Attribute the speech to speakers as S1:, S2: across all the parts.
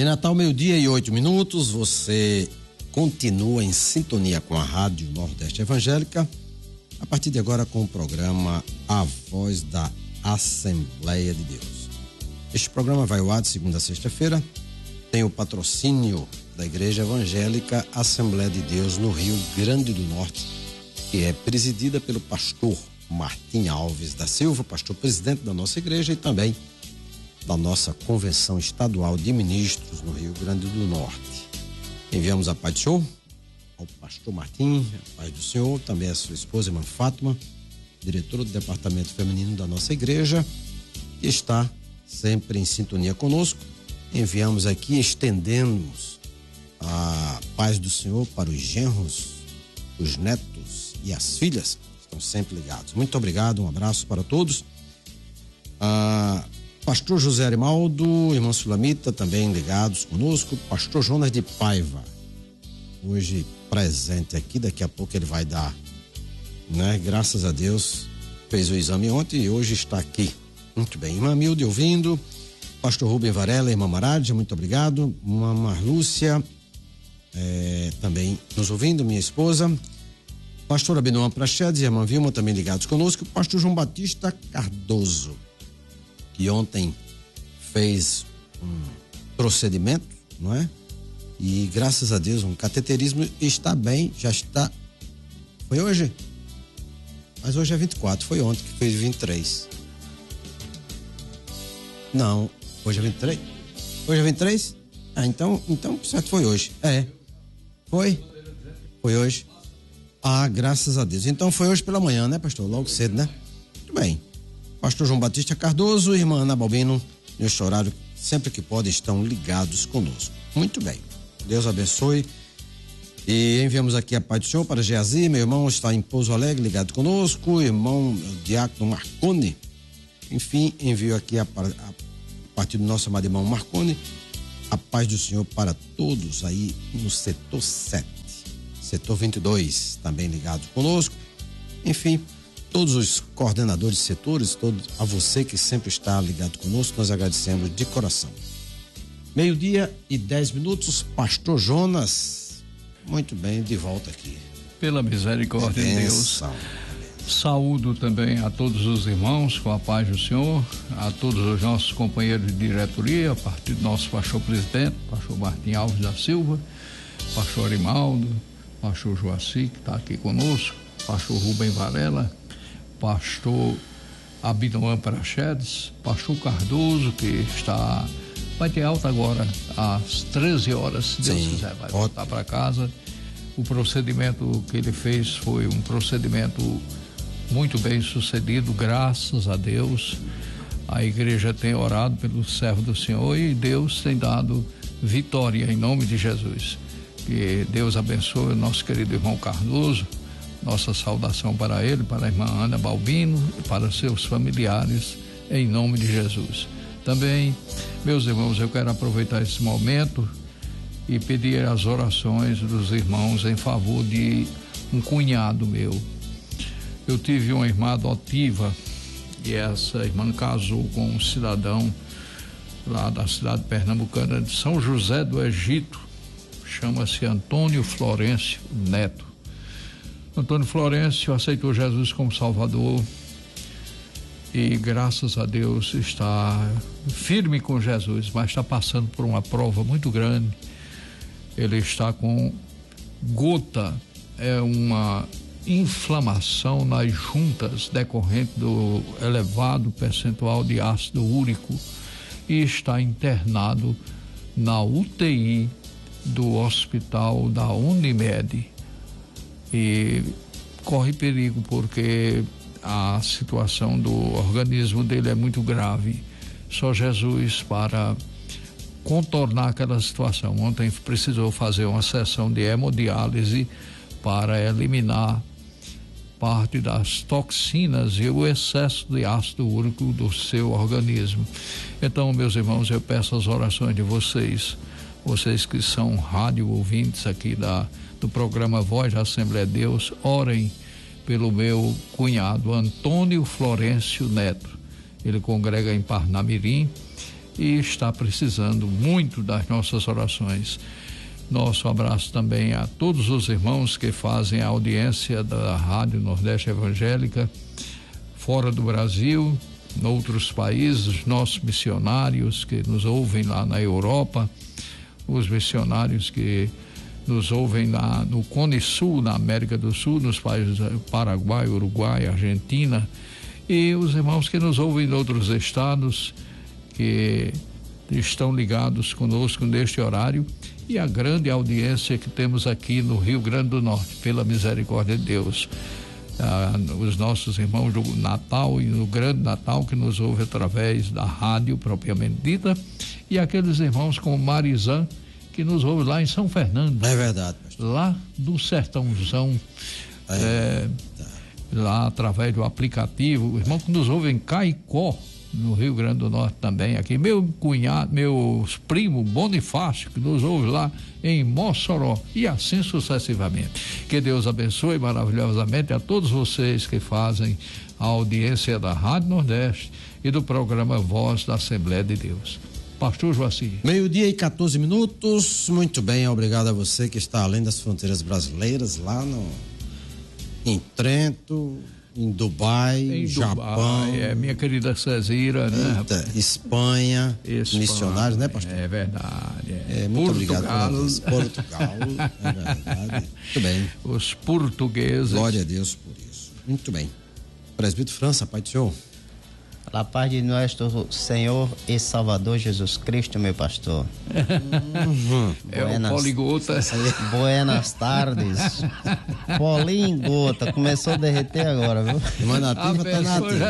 S1: Em Natal, 12:08, você continua em sintonia com a Rádio Nordeste Evangélica, a partir de agora com o programa A Voz da Assembleia de Deus. Este programa vai ao ar de segunda a sexta-feira, tem o patrocínio da Igreja Evangélica Assembleia de Deus no Rio Grande do Norte, que é presidida pelo pastor Martim Alves da Silva, pastor presidente da nossa igreja e também da nossa Convenção Estadual de Ministros no Rio Grande do Norte. Enviamos a paz do Senhor ao pastor Martim, a paz do Senhor, também a sua esposa, irmã Fátima, diretora do Departamento Feminino da nossa igreja, que está sempre em sintonia conosco. Enviamos aqui, estendemos a paz do Senhor para os genros, os netos e as filhas, que estão sempre ligados. Muito obrigado, um abraço para todos. Pastor José Arimaldo, irmã Sulamita, também ligados conosco. Pastor Jonas de Paiva, hoje presente aqui, daqui a pouco ele vai dar, né? Graças a Deus, fez o exame ontem e hoje está aqui. Muito bem, irmã Milde ouvindo, pastor Rubem Varela, irmã Maradia, muito obrigado. Irmã Marlúcia, também nos ouvindo, minha esposa. Pastor Abinoam Prachedes e irmã Vilma também ligados conosco. Pastor João Batista Cardoso, que ontem fez um procedimento, não é? E graças a Deus, um cateterismo, está bem, já está. Foi hoje? Mas hoje é 24, foi ontem que fez 23. Não, hoje é 23? Hoje é 23? Então, certo, foi hoje. Foi hoje. Graças a Deus. Então foi hoje pela manhã, né, pastor? Logo cedo, né? Muito bem. Pastor João Batista Cardoso, irmã Ana Balbino, neste horário, sempre que pode, estão ligados conosco. Muito bem. Deus abençoe. E enviamos aqui a paz do Senhor para Geazi, meu irmão está em Pouso Alegre, ligado conosco, irmão Diácono Marconi. Enfim, envio aqui a partir do nosso amado irmão Marconi, a paz do Senhor para todos aí no setor 7, setor 22, também ligado conosco. Enfim, todos os coordenadores de setores, a você que sempre está ligado conosco, nós agradecemos de coração. 12:10, pastor Jonas, muito bem, de volta aqui.
S2: Pela misericórdia de Deus, saúdo também a todos os irmãos com a paz do Senhor, a todos os nossos companheiros de diretoria, a partir do nosso pastor presidente, pastor Martim Alves da Silva, pastor Arimaldo, pastor Joaci, que está aqui conosco, pastor Rubem Varela, pastor Abinoam Prachedes, pastor Cardoso, que vai ter alta agora às 13 horas, se Deus quiser, vai voltar para casa. O procedimento que ele fez foi um procedimento muito bem sucedido, graças a Deus. A igreja tem orado pelo servo do Senhor e Deus tem dado vitória em nome de Jesus. Que Deus abençoe o nosso querido irmão Cardoso. Nossa saudação para ele, para a irmã Ana Balbino e para seus familiares, em nome de Jesus. Também, meus irmãos, eu quero aproveitar esse momento e pedir as orações dos irmãos em favor de um cunhado meu. Eu tive uma irmã adotiva e essa irmã casou com um cidadão lá da cidade pernambucana de São José do Egito, chama-se Antônio Florencio Neto. Antônio Florencio aceitou Jesus como Salvador e graças a Deus está firme com Jesus, mas está passando por uma prova muito grande. Ele está com gota, uma inflamação nas juntas decorrente do elevado percentual de ácido úrico e está internado na UTI do hospital da Unimed. E corre perigo porque a situação do organismo dele é muito grave. Só Jesus para contornar aquela situação. Ontem precisou fazer uma sessão de hemodiálise para eliminar parte das toxinas e o excesso de ácido úrico do seu organismo. Então, meus irmãos, eu peço as orações de vocês que são rádio ouvintes aqui do programa Voz da Assembleia de Deus, orem pelo meu cunhado Antônio Florencio Neto. Ele congrega em Parnamirim e está precisando muito das nossas orações. Nosso abraço também a todos os irmãos que fazem a audiência da Rádio Nordeste Evangélica fora do Brasil, em outros países, nossos missionários que nos ouvem lá na Europa, os missionários que nos ouvem no Cone Sul, na América do Sul, nos países Paraguai, Uruguai, Argentina, e os irmãos que nos ouvem em outros estados, que estão ligados conosco neste horário, e a grande audiência que temos aqui no Rio Grande do Norte, pela misericórdia de Deus. Os nossos irmãos do Natal e no Grande Natal, que nos ouvem através da rádio propriamente dita, e aqueles irmãos como Marizã, que nos ouve lá em São Fernando.
S1: É verdade, pastor.
S2: Lá do Sertãozão, lá através do aplicativo, o irmão que nos ouve em Caicó, no Rio Grande do Norte também, aqui, meu primo Bonifácio, que nos ouve lá em Mossoró, e assim sucessivamente. Que Deus abençoe maravilhosamente a todos vocês que fazem a audiência da Rádio Nordeste e do programa Voz da Assembleia de Deus. Pastor Joacir.
S1: 12:14, muito bem, obrigado a você que está além das fronteiras brasileiras, lá em Trento, em Dubai, Japão.
S2: Minha querida Cezira, né?
S1: Espanha, missionários, né, pastor?
S2: É verdade.
S1: Muito obrigado por isso. Portugal, é verdade. Muito bem.
S2: Os portugueses.
S1: Glória a Deus por isso. Muito bem. Presbítero França, Pai do Senhor.
S3: A paz de nosso Senhor e Salvador Jesus Cristo, meu pastor.
S2: O poligota.
S3: Buenas tardes. Polingota, começou a derreter agora, viu?
S1: Manativa tá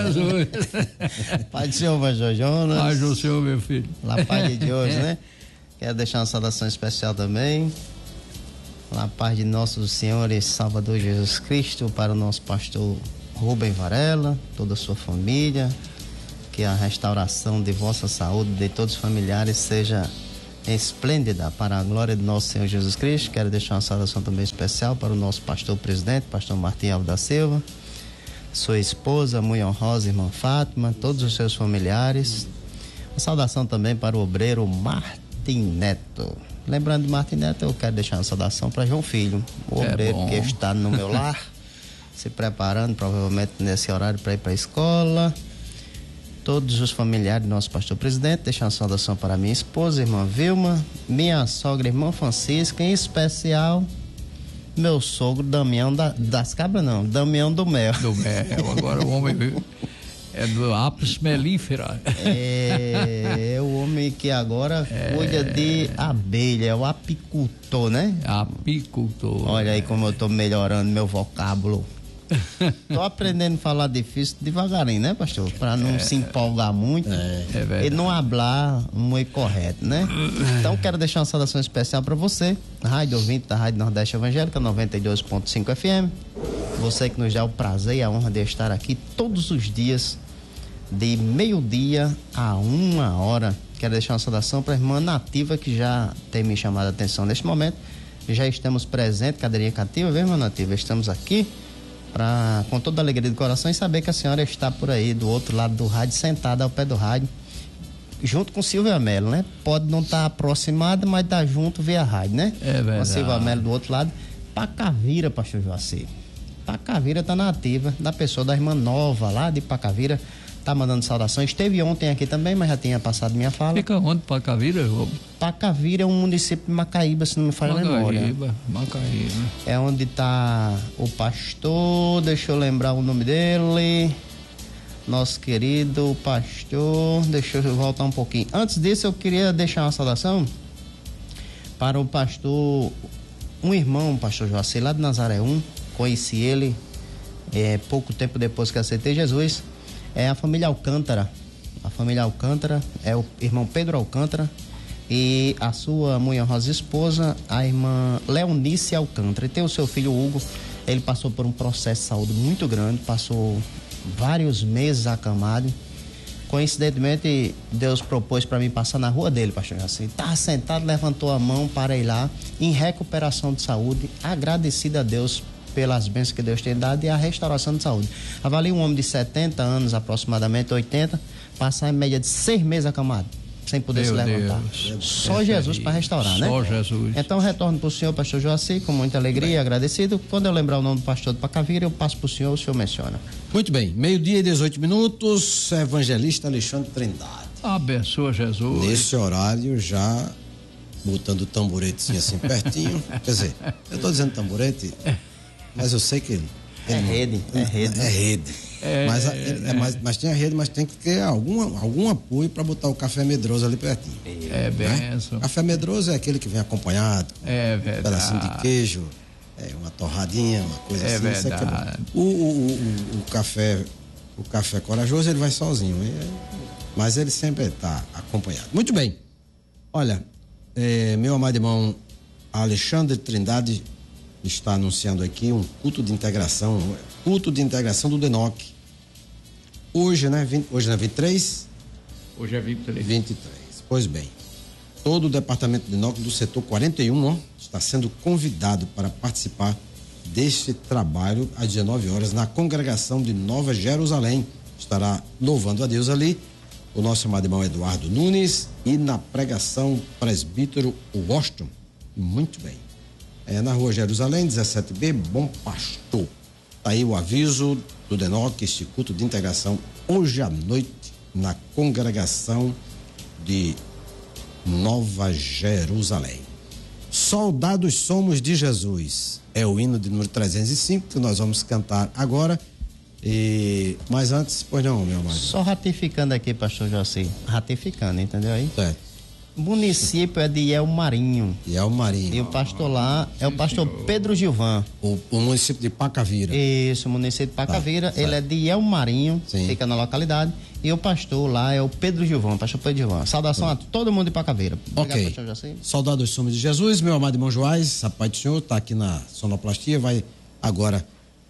S1: nativa.
S3: Pai do Senhor, pastor Jonas.
S2: Paz do Senhor, meu filho.
S3: A paz de hoje, né? Quero deixar uma saudação especial também. A paz de nosso Senhor e Salvador Jesus Cristo para o nosso pastor Rubem Varela, toda a sua família. Que a restauração de vossa saúde, de todos os familiares, seja esplêndida para a glória de nosso Senhor Jesus Cristo. Quero deixar uma saudação também especial para o nosso pastor presidente, pastor Martim Alves da Silva, sua esposa, muito honrosa, irmã Fátima, todos os seus familiares. Uma saudação também para o obreiro Martim Neto. Lembrando de Martim Neto, eu quero deixar uma saudação para João Filho, o obreiro que está no meu lar, se preparando provavelmente nesse horário para ir para a escola. Todos os familiares do nosso pastor presidente, deixar uma saudação para minha esposa, irmã Vilma, minha sogra, irmã Francisca, em especial meu sogro Damião das Cabras, não, Damião do Mel.
S2: Do Mel, agora o homem é do Apis mellifera.
S3: É o homem que agora cuida de abelha, é o apicultor, né?
S2: Apicultor.
S3: Olha aí como eu tô melhorando meu vocábulo. Tô aprendendo a falar difícil devagarinho, né, pastor? Para não se empolgar muito e não falar muito correto, né? Então quero deixar uma saudação especial para você, rádio ouvinte da Rádio Nordeste Evangélica 92.5 FM. Você que nos dá o prazer e a honra de estar aqui todos os dias de 12:00 a 1h. Quero deixar uma saudação para a irmã Nativa, que já tem me chamado a atenção neste momento. Já estamos presentes, cadeirinha cativa, viu, irmã Nativa? Estamos aqui com toda a alegria do coração e saber que a senhora está por aí do outro lado do rádio, sentada ao pé do rádio, junto com Silvia Melo, né? Pode não estar aproximada, mas tá junto via rádio, né?
S2: É verdade.
S3: Com a Silvia Melo do outro lado. Pacavira, pastor Joacir. Pacavira tá na ativa, da pessoa da irmã Nova lá de Pacavira, tá mandando saudações. Esteve ontem aqui também, mas já tinha passado minha fala.
S2: Fica onde, Pacavira?
S3: Pacavira é um município de Macaíba, se não me falha a memória.
S2: Macaíba.
S3: É onde tá o pastor, deixa eu lembrar o nome dele, nosso querido pastor, deixa eu voltar um pouquinho. Antes disso, eu queria deixar uma saudação para o pastor, um irmão, pastor Joacir, lá de Nazaré 1, conheci ele pouco tempo depois que aceitei Jesus. É a família Alcântara. A família Alcântara é o irmão Pedro Alcântara e a sua muito honrosa esposa, a irmã Leonice Alcântara. E tem o seu filho Hugo. Ele passou por um processo de saúde muito grande, passou vários meses acamado. Coincidentemente, Deus propôs para mim passar na rua dele, pastor Jaci. Estava sentado, levantou a mão para ir lá, em recuperação de saúde, agradecido a Deus pelas bênçãos que Deus tem dado e a restauração de saúde. Avalie um homem de 70 anos, aproximadamente 80, passar em média de 6 meses acamado. sem poder se levantar. Só Jesus para restaurar, né?
S2: Só Jesus.
S3: Então retorno para o senhor, pastor Joaci, com muita alegria e agradecido. Quando eu lembrar o nome do pastor do Pacavira, eu passo para o senhor menciona.
S1: Muito bem, 12:18, evangelista Alexandre Trindade.
S2: Abençoa Jesus.
S1: Nesse horário já botando o tamboretezinho assim pertinho. Quer dizer, eu estou dizendo tamborete, mas eu sei que ele
S3: é rede.
S1: É rede. Mas tem a rede, mas tem que ter algum apoio para botar o café medroso ali pertinho.
S2: É benção.
S1: Né? Café medroso é aquele que vem acompanhado.
S2: É verdade.
S1: Um pedacinho de queijo, uma torradinha, uma coisa assim.
S2: Verdade.
S1: O café corajoso ele vai sozinho, mas ele sempre está acompanhado. Muito bem. Olha, meu amado irmão Alexandre Trindade está anunciando aqui um culto de integração do DENOC. Hoje, né? Hoje não é 23?
S2: Hoje é 23.
S1: 23. Pois bem, todo o departamento de DENOC do setor 41, está sendo convidado para participar deste trabalho às 19 horas na congregação de Nova Jerusalém. Estará louvando a Deus ali o nosso amado irmão Eduardo Nunes e na pregação presbítero Washington. Muito bem. Na rua Jerusalém, 17B, Bom Pastor. Tá aí o aviso do DENOC, este culto de integração hoje à noite na congregação de Nova Jerusalém. Soldados somos de Jesus. É o hino de número 305 que nós vamos cantar agora. Mas antes, pois não, meu amado.
S3: Só ratificando aqui, pastor Joaci. Ratificando, entendeu aí?
S1: Certo.
S3: O município é de Elmarinho. E o pastor lá é o pastor Pedro Gilvan.
S1: O município de Pacavira.
S3: Isso, o município de Pacavira. Ele é de Elmarinho, fica na localidade. E o pastor lá é o Pedro Gilvan, pastor Pedro Gilvan. Saudação a todo mundo de Pacavira.
S1: Obrigado, pastor Joaci. Soldados somos de Jesus, meu amado irmão Joás, a paz do Senhor, está aqui na sonoplastia, vai agora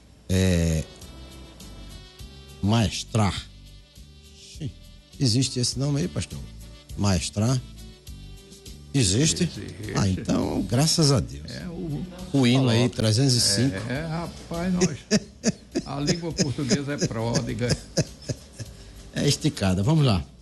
S1: maestrar. Existe esse nome aí, pastor? Maestrar? Existe? Então, graças a Deus. O hino aí, 305.
S2: Rapaz, a língua portuguesa é pródiga.
S1: É esticada, vamos lá.